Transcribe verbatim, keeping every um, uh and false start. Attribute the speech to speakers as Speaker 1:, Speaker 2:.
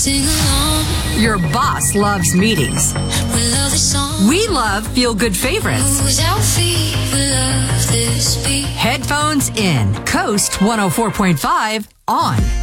Speaker 1: sing along.
Speaker 2: Your boss loves meetings.
Speaker 1: We love this song.
Speaker 2: We love feel-good favorites.
Speaker 1: Without feet, we love this beat.
Speaker 2: Headphones in. Coast one oh four point five on.